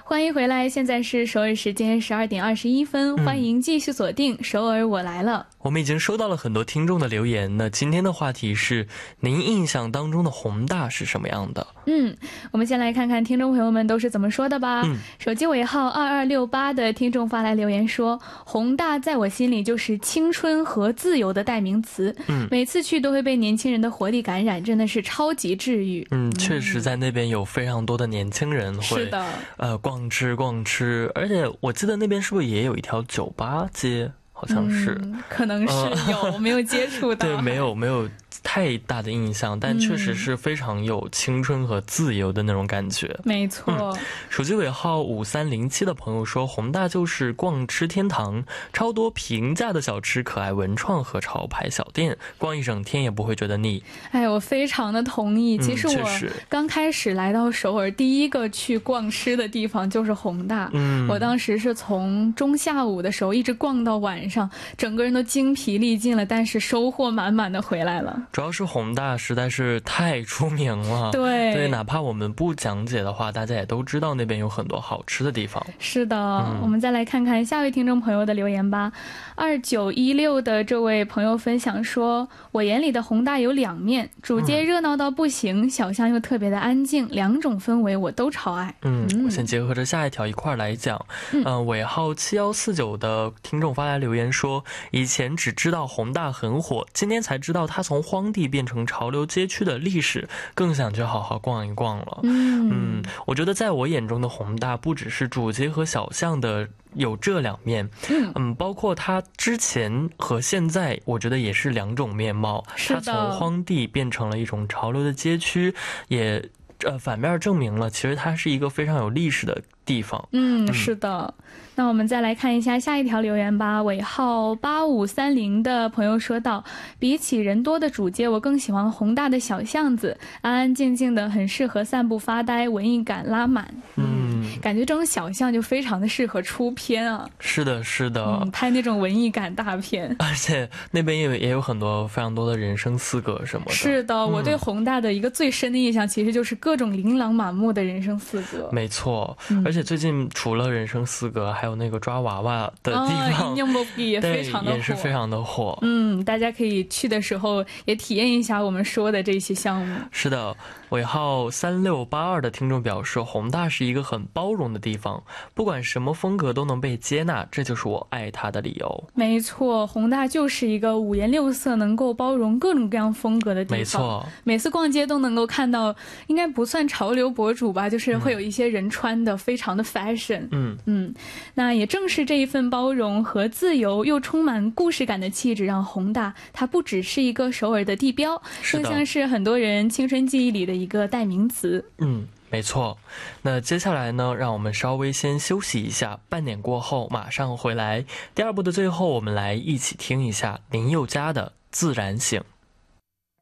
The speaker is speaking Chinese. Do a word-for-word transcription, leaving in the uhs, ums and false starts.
欢迎回来，现在是首尔时间十二点二十一分，欢迎继续锁定首尔我来了。 我们已经收到了很多听众的留言，那今天的话题是您印象当中的宏大是什么样的？ 嗯，我们先来看看听众朋友们都是怎么说的吧。嗯、手机尾号二二六八的听众发来留言说，宏大在我心里就是青春和自由的代名词，嗯，每次去都会被年轻人的活力感染，真的是超级治愈。 嗯，确实在那边有非常多的年轻人会是的呃逛吃逛吃，而且我记得那边是不是也有一条酒吧街？好像是、 嗯、可能是有、呃、没有接触到。 对，没有没有太大的印象，但确实是非常有青春和自由的那种感觉、嗯、 没错、 嗯、手机尾号五三零七的朋友说，宏大就是逛吃天堂，超多平价的小吃、可爱文创和潮牌小店，逛一整天也不会觉得腻。 哎，我非常的同意。其实我刚开始来到首尔，第一个去逛吃的地方就是宏大、嗯、我当时是从中下午的时候一直逛到晚上，整个人都精疲力尽了，但是收获满满的回来了。 主要是宏大实在是太出名了， 对对，哪怕我们不讲解的话，大家也都知道那边有很多好吃的地方。 是的、嗯、我们再来看看下位听众朋友的留言吧。二九一六的这位朋友分享说，我眼里的宏大有两面，主街热闹到不行、嗯、小巷又特别的安静，两种氛围我都超爱。 嗯，嗯我先结合着下一条一块来讲。嗯、呃，尾号七一四九的听众发来留言说，以前只知道宏大很火，今天才知道它从荒地变成潮流街区的历史，更想去好好逛一逛了。嗯嗯，我觉得在我眼中的宏大不只是主街和小巷的有这两面，嗯嗯，包括它之前和现在，我觉得也是两种面貌。它从荒地变成了一种潮流的街区，也呃反面证明了其实它是一个非常有历史的地方。 嗯，是的。那我们再来看一下下一条留言吧。尾号八五三零的朋友说道，比起人多的主街，我更喜欢宏大的小巷子，安安静静的，很适合散步发呆，文艺感拉满。嗯，感觉这种小巷就非常的适合出片啊。 是的是的、 嗯、拍那种文艺感大片， 而且那边也有也有很多非常多的人生四格什么的。 是的、嗯、我对宏大的一个最深的印象其实就是各种琳琅满目的人生四格。 没错、嗯、而且最近除了人生四格，还有那个抓娃娃的地方、 哦、也非常的火， 也是非常的火。 嗯，大家可以去的时候也体验一下我们说的这些项目。 是的，尾号三六八二的听众表示，宏大是一个很包容的地方，不管什么风格都能被接纳，这就是我爱它的理由。 没错，宏大就是一个五颜六色能够包容各种各样风格的地方。 没错， 每次逛街都能够看到，应该不算潮流博主吧，就是会有一些人穿的非常的 fashion。嗯嗯，那也正是这一份包容和自由又充满故事感的气质，让宏大它不只是一个首尔的地标，更像是很多人青春记忆里的一个代名词。 嗯，没错。那接下来呢，让我们稍微先休息一下，半点过后马上回来。第二部的最后，我们来一起听一下林宥嘉的《自然醒》。